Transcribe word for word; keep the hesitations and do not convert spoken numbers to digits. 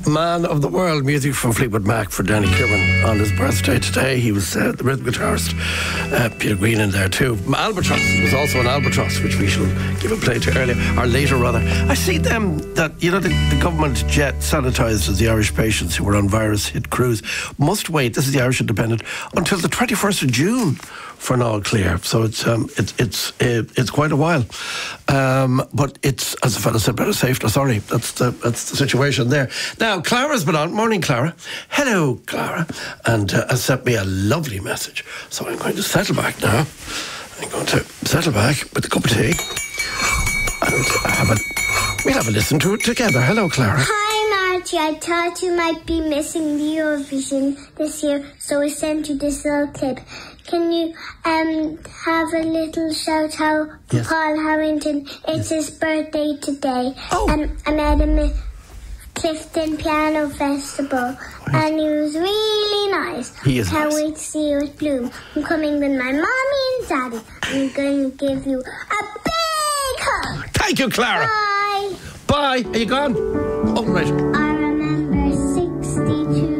Man of the World, music from Fleetwood Mac for Danny Kiernan on his birthday today. He was uh, the rhythm guitarist, uh, Peter Green in there too. Albatross was also an albatross, which we shall give a play to earlier, or later rather. I see them that, you know, the, the government jet sanitised as the Irish patients who were on virus hit cruise must wait, this is the Irish Independent, until the twenty-first of June for an all clear. So it's um, it, it's it, it's quite a while. Um, but it's, as the fellow said, better safe than sorry. That's the, that's the situation there. Now, Clara's been on. Morning, Clara. Hello, Clara. And uh, has sent me a lovely message. So I'm going to settle back now. I'm going to settle back with a cup of tea. And have a, we'll have a listen to it together. Hello, Clara. Hi, Margie. I thought you might be missing the Eurovision this year, so I sent you this little clip. Can you um have a little shout out for Yes. Paul Harrington? It's his birthday today. Oh. Um, I met him at Clifton Piano Festival, and he was really nice. He is Can't nice. wait to see you at Bloom. I'm coming with my mommy and daddy. I'm going to give you a big hug. Thank you, Clara. Bye. Bye. Are you gone? Oh, right. I remember sixty-two